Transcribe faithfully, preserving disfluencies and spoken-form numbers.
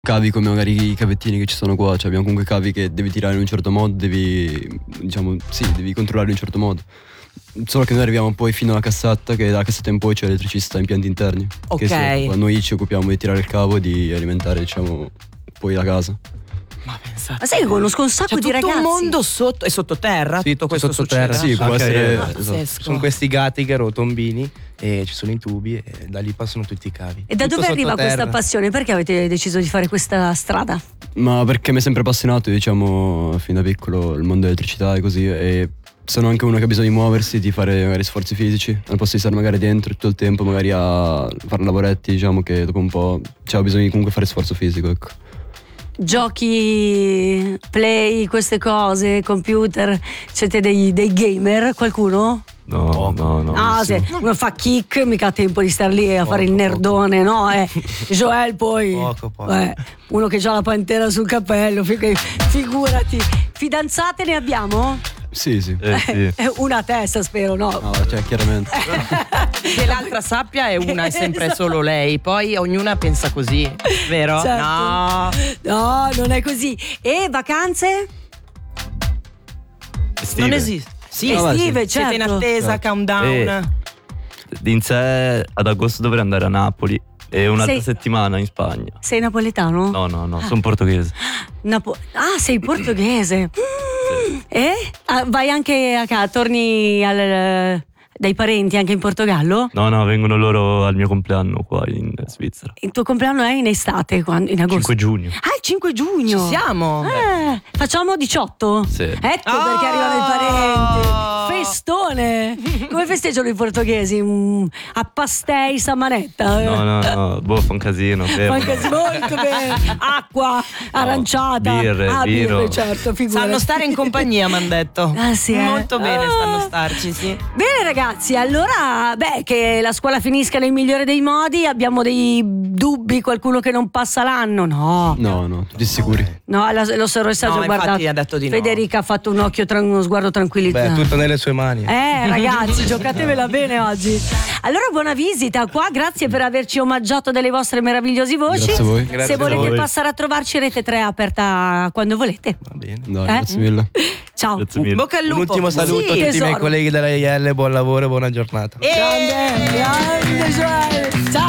cavi come magari i cavettini che ci sono qua, cioè abbiamo comunque cavi che devi tirare in un certo modo, devi, diciamo, sì, devi controllare in un certo modo. Solo che noi arriviamo poi fino alla cassetta, che dalla cassetta in poi c'è l'elettricista in pianti interni. Ok. Che se, noi ci occupiamo di tirare il cavo e di alimentare, diciamo, poi la casa. Ma pensate. Ma sai che conosco un sacco C'è di tutto ragazzi. un mondo sotto, è sottoterra? Sì, tutto questo sottoterra. succede? Sì, può Anche essere. io. Esatto. Pazzesco. Sono questi gatti che rotombini e ci sono i tubi e da lì passano tutti i cavi. E da Tutto dove arriva sottoterra. questa passione? Perché avete deciso di fare questa strada? Ma perché mi è sempre appassionato, diciamo, fin da piccolo il mondo dell'elettricità e così. E sono anche uno che ha bisogno di muoversi, di fare magari sforzi fisici. Al posto di stare magari dentro tutto il tempo, magari a fare lavoretti, diciamo che dopo un po', cioè, ho bisogno di comunque fare sforzo fisico, ecco. Giochi, play, queste cose, computer, siete dei, dei gamer? Qualcuno? No, no, no. Ah, se uno fa kick, mica ha tempo di star lì a Poco, fare il nerdone, no? Eh. Joel poi, Poco, poco. eh, uno che ha la pantera sul cappello, fig- figurati. Fidanzate ne abbiamo? Sì, sì. Eh, sì. Eh, una a testa, spero, no? No, cioè, chiaramente. Che l'altra sappia è una, è sempre Esatto. solo lei. Poi ognuna pensa così, vero? Certo. No. No, non è così. E vacanze? Estive. Non esiste. Sì, Ah, Estive, siete in certo. attesa, Certo. countdown. Eh. In sé ad agosto dovrei andare a Napoli e un'altra Sei- settimana in Spagna. Sei napoletano? No, no, no, sono portoghese. Napo- ah, sei portoghese. Mm. E? Ah, vai anche a casa, torni al- dai parenti anche in Portogallo? No, no, vengono loro al mio compleanno qua in Svizzera. Il tuo compleanno è in estate, quando- in agosto? cinque giugno. Ah, il cinque giugno. Ci siamo. Eh, facciamo diciotto? Sì. Ecco Oh! perché arrivano i parenti. Festone. Come festeggiano i portoghesi? Mm, a pastéis a manetta? No, no, no, boh, fa un casino. fermo. Anche se molto bene. Acqua aranciata. birre, ah, vino. birre, certo, figurati. Sanno stare in compagnia, mi hanno detto. Ah, sì, eh? Molto bene Ah. stanno starci, sì. Bene ragazzi, allora beh, che la scuola finisca nel migliore dei modi. Abbiamo dei dubbi, qualcuno che non passa l'anno? No, No, no, tutti sicuri. no, la, lo sorriso No, già infatti guardato. ha detto di no. Federica ha fatto un occhio, tra, uno sguardo Beh, tranquillizzato. tutto nelle sue mani. Eh ragazzi, giocatevela bene oggi. Allora buona visita qua, grazie per averci omaggiato delle vostre meravigliose voci. Grazie a voi. Grazie Se a volete voi. passare a trovarci, Rete tre è aperta quando volete. Va bene. Dai, Eh? grazie mille. Ciao. Grazie mille. Bocca al Un lupo. ultimo saluto Sì, a tutti i miei tesoro. colleghi della I L, buon lavoro e buona giornata. E- Grande, grande Joel. Ciao.